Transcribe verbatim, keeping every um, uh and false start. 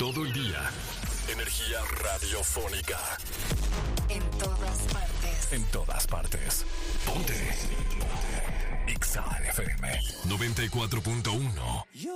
todo el día. Energía radiofónica. En todas partes. En todas partes. Ponte. Ponte. X A F M noventa y cuatro punto uno.